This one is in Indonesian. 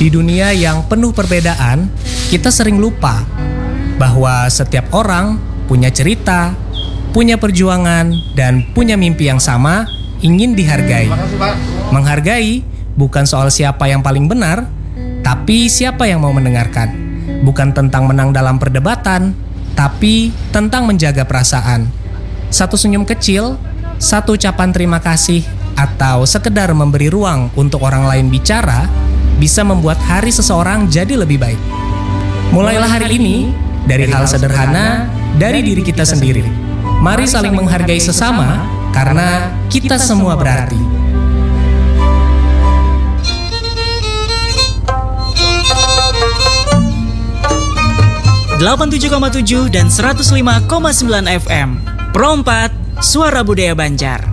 Di dunia yang penuh perbedaan, kita sering lupa bahwa setiap orang punya cerita, punya perjuangan, dan punya mimpi yang sama, ingin dihargai. Menghargai bukan soal siapa yang paling benar, tapi siapa yang mau mendengarkan. Bukan tentang menang dalam perdebatan, tapi tentang menjaga perasaan. Satu senyum kecil, satu ucapan terima kasih, atau sekedar memberi ruang untuk orang lain bicara, bisa membuat hari seseorang jadi lebih baik. Mulailah hari ini dari hal sederhana dari diri kita sendiri. Mari saling menghargai sesama karena kita semua berarti. ...87,7 dan 105,9 FM. Pro 4, Suara Budaya Banjar.